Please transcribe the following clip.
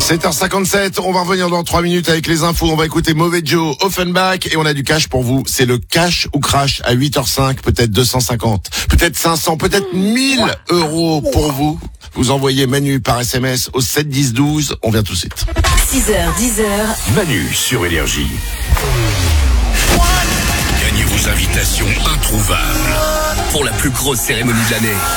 7h57, on va revenir dans 3 minutes avec les infos. On va écouter Mauvais Joe, Offenbach et on a du cash pour vous. C'est le cash ou crash à 8h05, peut-être 250, peut-être 500, peut-être 1000 euros pour vous. Vous envoyez Manu par SMS au 7 10 12. On vient tout de suite. 6h, 10h. Manu sur Énergie. Gagnez vos invitations introuvables pour la plus grosse cérémonie de l'année.